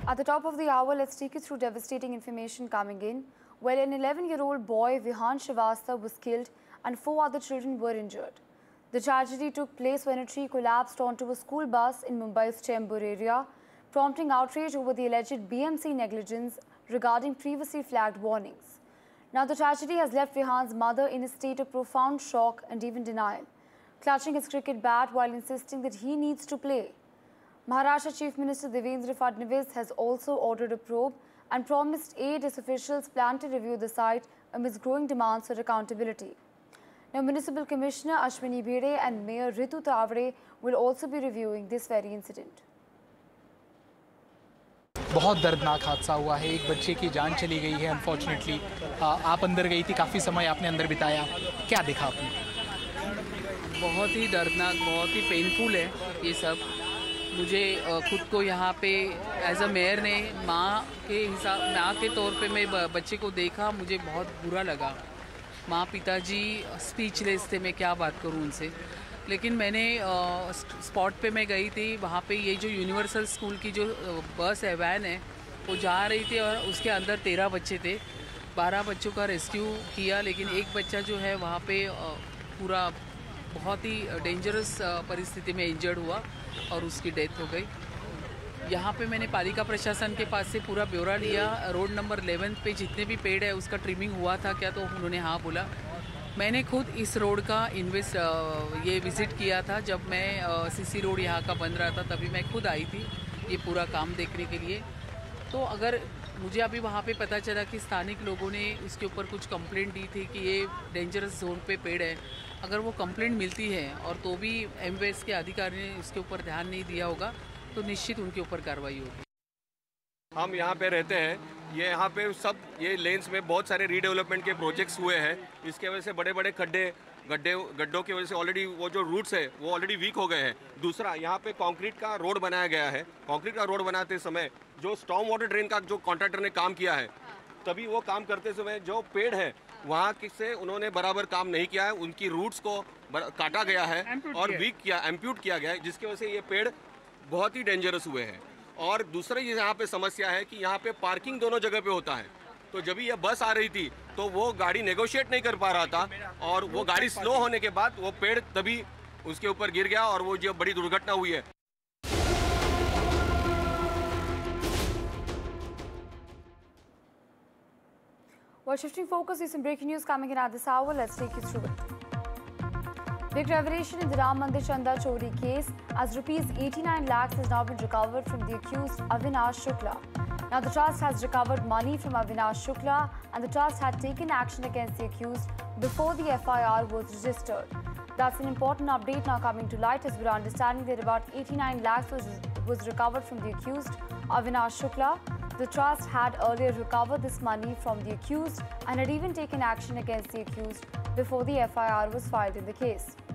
At the top of the hour, let's take you through devastating information coming in. Well, an 11-year-old boy, Vihan Shrivastava, was killed and 4 other children were injured. The tragedy took place when a tree collapsed onto a school bus in Mumbai's Chembur area, prompting outrage over the alleged BMC negligence regarding previously flagged warnings. Now, the tragedy has left Vihan's mother in a state of profound shock and even denial, clutching his cricket bat while insisting that he needs to play. Maharashtra Chief Minister Devendra Fadnavis has also ordered a probe and promised aid as officials plan to review the site amidst growing demands for accountability. Now, Municipal Commissioner Ashwini Bhede and Mayor Ritu Tavade will also be reviewing this very incident. बहुत दर्दनाक हादसा हुआ है। एक बच्चे की जान चली गई है अनफॉर्चुनेटली। आप अंदर गई थी, काफ़ी समय आपने अंदर बिताया, क्या देखा आपने? बहुत ही दर्दनाक, बहुत ही पेनफुल है ये सब। मुझे खुद को यहाँ पे एज अ मेयर ने माँ के तौर पे मैं बच्चे को देखा, मुझे बहुत बुरा लगा। माँ पिताजी स्पीचलेस थे, मैं क्या बात करूँ उनसे। लेकिन मैंने स्पॉट पे मैं गई थी, वहाँ पे ये जो यूनिवर्सल स्कूल की जो बस है, वैन है, वो जा रही थी और उसके अंदर 13 बच्चे थे। 12 बच्चों का रेस्क्यू किया, लेकिन एक बच्चा जो है वहाँ पे पूरा बहुत ही डेंजरस परिस्थिति में इंजर्ड हुआ और उसकी डेथ हो गई। यहाँ पे मैंने पालिका प्रशासन के पास से पूरा ब्यौरा लिया। रोड नंबर 11 पे जितने भी पेड़ है उसका ट्रिमिंग हुआ था क्या, तो उन्होंने हाँ बोला। मैंने खुद इस रोड का ये विज़िट किया था जब मैं सीसी रोड यहाँ का बन रहा था, तभी मैं खुद आई थी ये पूरा काम देखने के लिए। तो अगर मुझे अभी वहाँ पे पता चला कि स्थानिक लोगों ने इसके ऊपर कुछ कंप्लेंट दी थी कि ये डेंजरस जोन पे पेड़ है, अगर वो कंप्लेंट मिलती है और तो भी एमवेस के अधिकारी ने इसके ऊपर ध्यान नहीं दिया होगा तो निश्चित उनके ऊपर कार्रवाई होगी। हम यहाँ पे रहते हैं, ये यहाँ पे सब ये लेन्स में बहुत सारे रीडेवलपमेंट के प्रोजेक्ट्स हुए हैं। इसके वजह से बड़े बड़े गड्ढों की वजह से ऑलरेडी वो जो रूट्स है वो ऑलरेडी वीक हो गए हैं। दूसरा, यहाँ पे कंक्रीट का रोड बनाया गया है। कंक्रीट का रोड बनाते समय जो स्टॉर्म वाटर ड्रेन का जो कॉन्ट्रैक्टर ने काम किया है, तभी वो काम करते समय जो पेड़ है वहाँ से उन्होंने बराबर काम नहीं किया है। उनकी रूट्स को काटा गया है और एम्प्यूट किया गया है, जिसकी वजह से ये पेड़ बहुत ही डेंजरस हुए हैं। और दूसरा ये यहाँ पे समस्या है कि यहाँ पे पार्किंग दोनों जगह पे होता है, तो जब ये बस आ रही थी तो वो गाड़ी नेगोशिएट नहीं कर पा रहा था और वो गाड़ी स्लो होने के बाद वो पेड़ तभी उसके ऊपर गिर गया और वो जो बड़ी दुर्घटना हुई है। Well, shifting focus is some breaking news coming in at this hour. Let's take you through it. Big revelation in the Ram Mandir Chanda Chori case, as rupees 89 lakhs has now been recovered from the accused Avinash Shukla. Now, the trust has recovered money from Avinash Shukla, and the trust had taken action against the accused before the FIR was registered. That's an important update now coming to light, as we're understanding that about 89 lakhs was recovered from the accused Avinash Shukla. The trust had earlier recovered this money from the accused and had even taken action against the accused before the FIR was filed in the case.